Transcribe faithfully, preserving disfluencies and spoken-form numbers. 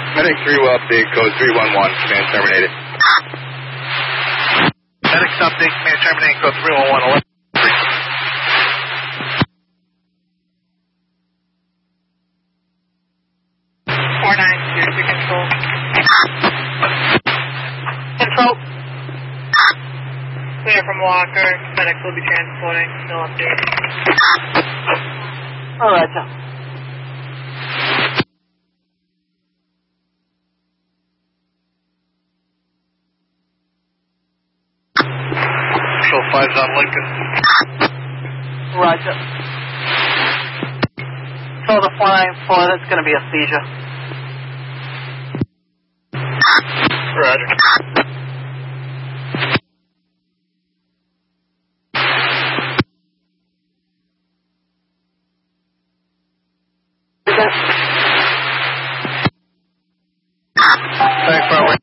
Medic three will update code three one one, command terminated. Medic update, command terminated code three one one, eleven. four nine zero to control. Control. Clear from Walker. Medic will be transporting. No update. All right, sir. Control five's on Lincoln. Roger. So the four nine four, that's going to be a seizure. Roger. Thanks, Robert.